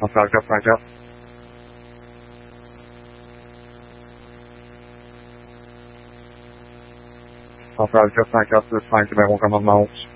Frank out. Frank out, to the flank command launch.